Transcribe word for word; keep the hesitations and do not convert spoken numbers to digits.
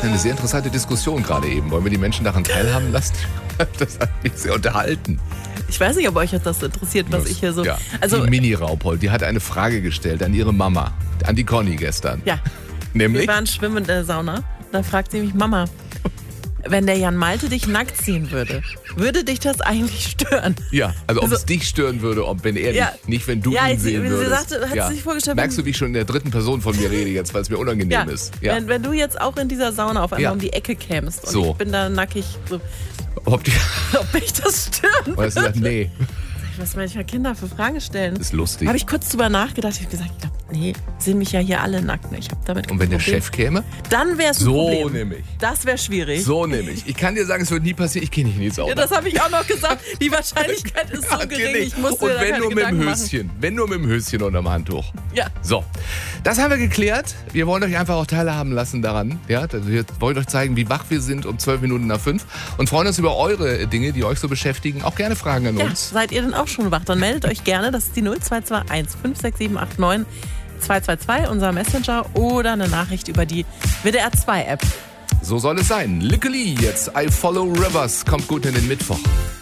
hatten eine sehr interessante Diskussion gerade eben. Wollen wir die Menschen daran teilhaben lassen? Das hat mich sehr unterhalten. Ich weiß nicht, ob euch das interessiert, was ich hier so... Ja. Also, die Mini-Raupold, die hat eine Frage gestellt an ihre Mama, an die Conny gestern. Ja. Nämlich? Wir waren schwimmen in der Sauna. Da fragt sie mich, Mama, wenn der Jan Malte dich nackt ziehen würde, würde dich das eigentlich stören? Ja, also ob Also- es dich stören würde, ob wenn er Ja. dich, nicht wenn du Ja, ihn ich- sehen sie würdest. sagte- hat sie sich vorgestellt, Merkst du, wie ich schon in der dritten Person von mir rede jetzt, weil es mir unangenehm Ja, ist? Ja. Wenn, wenn du jetzt auch in dieser Sauna auf einmal Ja. um die Ecke kämst und So. ich bin da nackig, so, Ob die, ob mich das stören oder hast du gesagt, würde? nee, Was manchmal Kinder für Fragen stellen. das ist lustig. Habe ich kurz drüber nachgedacht. Ich habe gesagt, ich glaub, nee, sehen mich ja hier alle nackt. Ich habe damit kein Und wenn der Problem. Chef käme? Dann wäre es ein So Problem. nämlich. Das wäre schwierig. So nämlich. Ich kann dir sagen, es wird nie passieren, ich gehe nicht in die Sauna. Ja, das habe ich auch noch gesagt. Die Wahrscheinlichkeit ist so Garantiert gering. nicht. Ich musste Und mir da wenn keine nur mit dem Gedanken machen. Höschen. Wenn nur mit dem Höschen unterm Handtuch. Ja. So, das haben wir geklärt. Wir wollen euch einfach auch teilhaben lassen daran. Ja, wir wollen euch zeigen, wie wach wir sind um zwölf Minuten nach fünf und freuen uns über eure Dinge, die euch so beschäftigen. Auch gerne Fragen an Ja, uns. seid ihr denn auch schon wach? Dann meldet euch gerne. Das ist die null zwei zwei eins fünf sechs sieben acht neun zwei zwei zwei, unser Messenger, oder eine Nachricht über die W D R zwei App. So soll es sein. Lickeli jetzt. I Follow Rivers. Kommt gut in den Mittwoch.